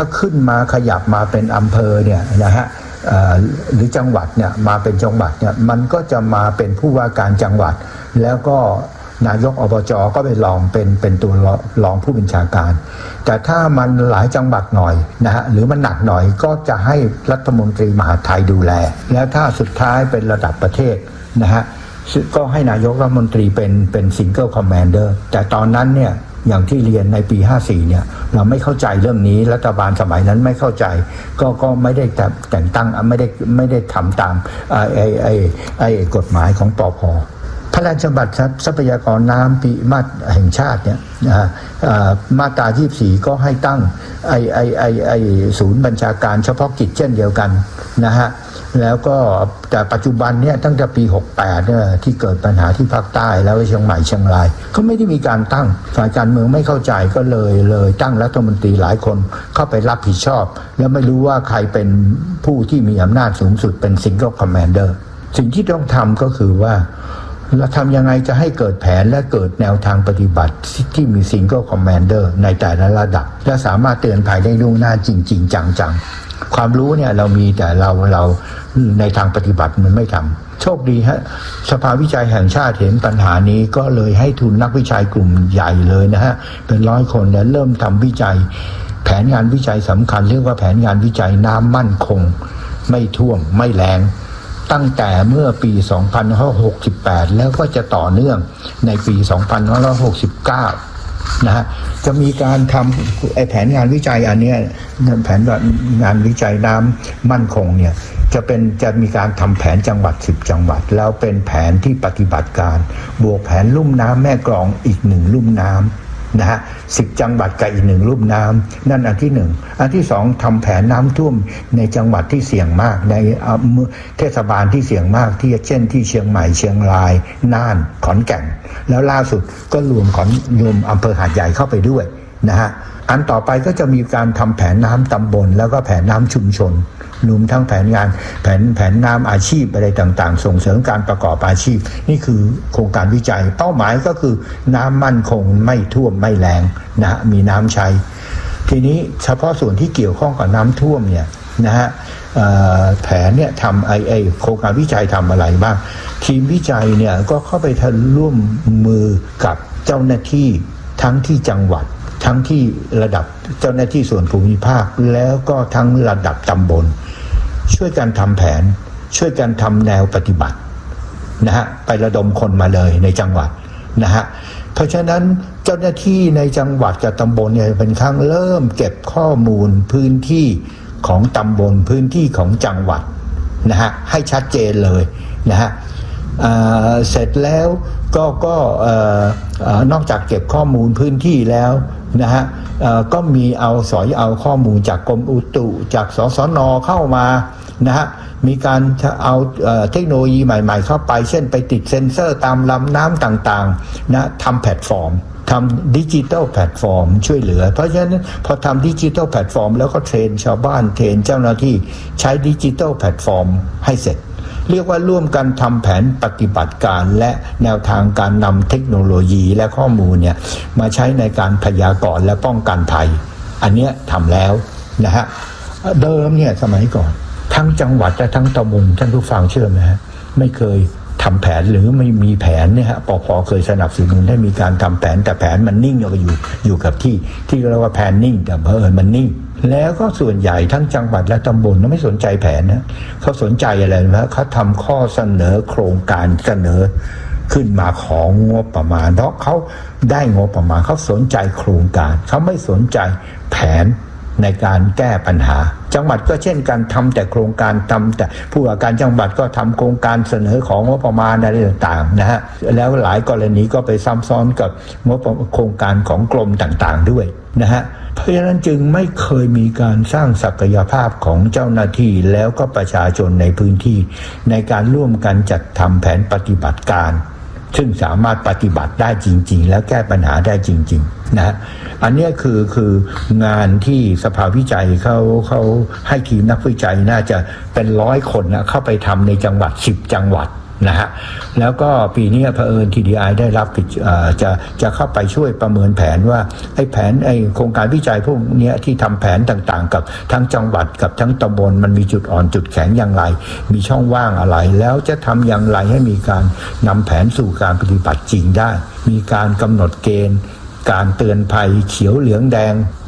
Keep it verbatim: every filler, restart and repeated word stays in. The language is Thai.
ถ้าขึ้นมาขยับมาเป็นอำเภอเนี่ยนะฮะหรือจังหวัดเนี่ยมาเป็นจังหวัดเนี่ยมันก็จะมาเป็นผู้ว่าการจังหวัดแล้วก็นายกอบจก็ไปลองเป็นเป็นตัวรองผู้บัญชาการแต่ถ้ามันหลายจังหวัดหน่อยนะฮะหรือมันหนักหน่อยก็จะให้รัฐมนตรีมหาดไทยดูแลแล้วถ้าสุดท้ายเป็นระดับประเทศนะฮะก็ให้นายกรัฐมนตรีเป็นเป็นซิงเกิลคอมมานเดอร์แต่ตอนนั้นเนี่ยอย่างที่เรียนในปีห้าสี่เนี่ยเราไม่เข้าใจเรื่องนี้รัฐบาลสมัยนั้นไม่เข้าใจก็ก็ไม่ได้แต่งตั้งไม่ได้ไม่ได้ทำตามไอ้ไอ้ไอ้ไอ้กฎหมายของปภ.พระราชบัญญัติทรัพยากรน้ำปีมาตรแห่งชาติเนี่ยมาตรายี่สิบสี่ก็ให้ตั้งไอ้ไอ้ไอ้ไอ้ศูนย์บัญชาการเฉพาะกิจเช่นเดียวกันนะฮะแล้วก็แต่ปัจจุบันเนี่ยตั้งแต่ปีหกสิบแปดเนี่ยที่เกิดปัญหาที่ภาคใต้แล้วเชียงใหม่เชียงรายก็ไม่ได้มีการตั้งฝ่ายการเมืองไม่เข้าใจก็เลยเลยตั้งรัฐมนตรีหลายคนเข้าไปรับผิดชอบแล้วไม่รู้ว่าใครเป็นผู้ที่มีอำนาจสูงสุดเป็นซิงเกิลคอมมานเดอร์สิ่งที่ต้องทำก็คือว่าเราทำยังไงจะให้เกิดแผนและเกิดแนวทางปฏิบัติที่มีซิงเกิลคอมมานเดอร์ในแต่ละระดับและสามารถเตือนภัยได้ล่วงหน้าจริงๆจังๆความรู้เนี่ยเรามีแต่เราเราในทางปฏิบัติมันไม่ทำโชคดีฮะสภาวิจัยแห่งชาติเห็นปัญหานี้ก็เลยให้ทุนนักวิจัยกลุ่มใหญ่เลยนะฮะเป็นร้อยคนแล้วเริ่มทำวิจัยแผนงานวิจัยสำคัญเรียกว่าแผนงานวิจัยน้ำมั่นคงไม่ท่วมไม่แล้งตั้งแต่เมื่อปีสองพันห้าร้อยหกสิบแปดแล้วก็จะต่อเนื่องในปีสองพันห้าร้อยหกสิบเก้านะฮะจะมีการทำไอ้แผนงานวิจัยอันนี้แผนงานวิจัยน้ำมั่นคงเนี่ยจะเป็นจะมีการทำแผนจังหวัดสิบจังหวัดแล้วเป็นแผนที่ปฏิบัติการบวกแผนลุ่มน้ำแม่กลองอีกหนึ่งลุ่มน้ำนะฮะสิบจังหวัดกับอีกหนึ่งลุ่มน้ำนั่นอันที่หนึ่งอันที่สองทำแผนน้ำท่วมในจังหวัดที่เสี่ยงมากในเทศบาลที่เสี่ยงมากที่เช่นที่เชียงใหม่เชียงรายน่านขอนแก่นแล้วล่าสุดก็รวมขอนรวมอำเภอหาดใหญ่เข้าไปด้วยนะฮะอันต่อไปก็จะมีการทำแผนน้ำตำบลแล้วก็แผนน้ำชุมชนรวมทั้งแผนงานแผนแผนน้ำอาชีพอะไรต่างๆส่งเสริมการประกอบอาชีพนี่คือโครงการวิจัยเป้าหมายก็คือน้ำมั่นคงไม่ท่วมไม่แล้งนะมีน้ำใช้ทีนี้เฉพาะส่วนที่เกี่ยวข้องกับน้ำท่วมเนี่ยนะฮะแผนเนี่ยทำไอไอโครงการวิจัยทำอะไรบ้างทีมวิจัยเนี่ยก็เข้าไปทำร่วมมือกับเจ้าหน้าที่ทั้งที่จังหวัดทั้งที่ระดับเจ้าหน้าที่ส่วนภูมิภาคแล้วก็ทั้งระดับตำบลช่วยกันทำแผนช่วยกันทำแนวปฏิบัตินะฮะไประดมคนมาเลยในจังหวัดนะฮะเพราะฉะนั้นเจ้าหน้าที่ในจังหวัดกับตำบลเนี่ยเป็นครั้งเริ่มเก็บข้อมูลพื้นที่ของตำบลพื้นที่ของจังหวัดนะฮะให้ชัดเจนเลยนะฮะเสร็จแล้วก็ก็นอกจากเก็บข้อมูลพื้นที่แล้วนะฮะก็มีเอาสอยเอาข้อมูลจากกรมอุตุจากสสน.เข้ามานะฮะมีการเอาเทคโนโลยีใหม่ๆเข้าไปเช่นไปติดเซ็นเซอร์ตามลำน้ำต่างๆนะทำแพลตฟอร์มทำดิจิทัลแพลตฟอร์มช่วยเหลือเพราะฉะนั้นพอทำดิจิทัลแพลตฟอร์มแล้วก็เทรนชาวบ้านเทรนเจ้าหน้าที่ใช้ดิจิทัลแพลตฟอร์มให้เสร็จเรียกว่าร่วมกันทำแผนปฏิบัติการและแนวทางการนำเทคโนโลยีและข้อมูลเนี่ยมาใช้ในการพยากรณ์และป้องกันภัยอันนี้ทำแล้วนะฮะเดิมเนี่ยสมัยก่อนทั้งจังหวัดและทั้งตำบลท่านผู้ฟังเชื่อไหมฮะไม่เคยทำแผนหรือไม่มีแผนเนี่ยฮะปภ.เคยสนับสนุนให้มีการทำแผนแต่แผนมันนิ่งเอาไปอยู่อยู่กับที่ที่เรียกว่าแผนนิ่งแต่เผอิญมันนิ่งแล้วก็ส่วนใหญ่ทั้งจังหวัดและตำบลไม่สนใจแผนนะเขาสนใจอะไรนะเขาทำข้อเสนอโครงการเสนอขึ้นมาของงบประมาณเพราะเขาได้งบประมาณเขาสนใจโครงการเขาไม่สนใจแผนในการแก้ปัญหาจังหวัดก็เช่นกันทำแต่โครงการทำแต่ผู้ว่าการจังหวัดก็ทำโครงการเสนอของงบประมาณอะไรต่างๆนะฮะแล้วหลายกรณีก็ไปซ้ำซ้อนกับงบโครงการของกรมต่างๆด้วยนะฮะเพราะฉะนั้นจึงไม่เคยมีการสร้างศักยภาพของเจ้าหน้าที่แล้วก็ประชาชนในพื้นที่ในการร่วมกันจัดทำแผนปฏิบัติการซึ่งสามารถปฏิบัติได้จริงๆแล้วแก้ปัญหาได้จริงๆนะอันนี้คือคืองานที่สภาวิจัยเขาเขาให้ทีมนักวิจัยน่าจะเป็นร้อยคนนะเข้าไปทำในจังหวัดสิบจังหวัดนะฮะแล้วก็ปีนี้เผอิญ ที ดี ไอ ได้รับจะจะเข้าไปช่วยประเมินแผนว่าไอ้แผนไอ้โครงการวิจัยพวกนี้ที่ทำแผนต่างๆกับทั้งจังหวัดกับทั้งตำบลมันมีจุดอ่อนจุดแข็งอย่างไรมีช่องว่างอะไรแล้วจะทำอย่างไรให้มีการนำแผนสู่การปฏิบัติจริงได้มีการกำหนดเกณฑ์การเตือนภัยเขียวเหลืองแดง